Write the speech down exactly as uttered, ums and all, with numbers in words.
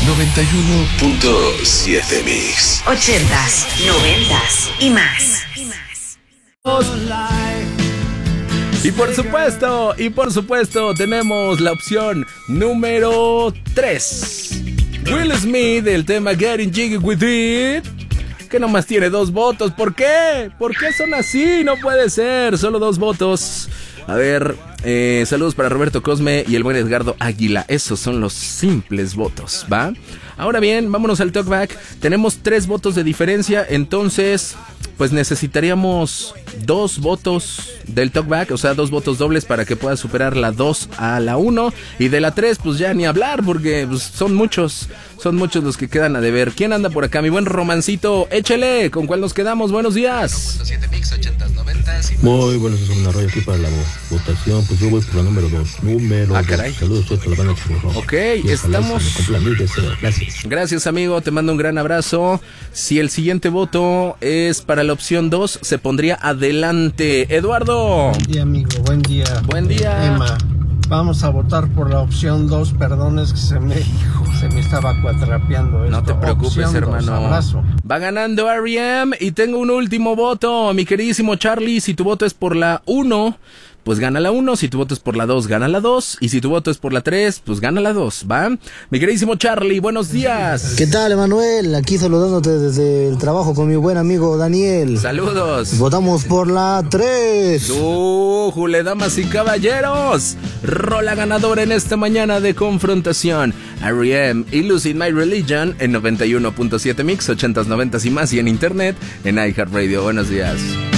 noventa y uno punto siete Mix. Ochentas, noventas y más. Y por supuesto, y por supuesto, tenemos la opción número tres. Will Smith, del tema Getting Jiggy With It, que nomás tiene dos votos. ¿Por qué? ¿Por qué son así? No puede ser, solo dos votos. A ver, eh, saludos para Roberto Cosme y el buen Edgardo Águila. Esos son los simples votos, ¿va? Ahora bien, vámonos al talkback. Tenemos tres votos de diferencia, entonces pues necesitaríamos dos votos del talkback, o sea, dos votos dobles para que pueda superar la dos a la uno. Y de la tres, pues ya ni hablar, porque pues, son muchos, son muchos los que quedan a deber. ¿Quién anda por acá? Mi buen Romancito, échele, ¿con cuál nos quedamos? Buenos días. Muy buenos días, un arroyo aquí para la votación. Pues yo voy por la número dos. Número ah, caray. dos. Saludos a todos, la banda Chihuahua. Ok, estamos. Gracias. Gracias, amigo. Te mando un gran abrazo. Si el siguiente voto es para la opción dos, se pondría adelante. Eduardo. Buen día, amigo. Buen día. Buen día. Emma. Vamos a votar por la opción dos. Perdón, es que se me, se me estaba cuatrapeando esto. No te preocupes, opción hermano. dos, abrazo. Va ganando R E M y tengo un último voto. Mi queridísimo Charlie, si tu voto es por la uno, pues gana la uno. Si tu voto es por la dos, gana la dos. Y si tu voto es por la tres, pues gana la dos, ¿va? Mi queridísimo Charlie, buenos días. ¿Qué tal, Emanuel? Aquí saludándote desde el trabajo con mi buen amigo Daniel. Saludos. Votamos por la tres. ¡Újule, damas y caballeros! Rola ganadora en esta mañana de confrontación. R E M y Losing My Religion en noventa y uno punto siete Mix, ochentas, noventas y más, y en internet en iHeartRadio. Buenos días.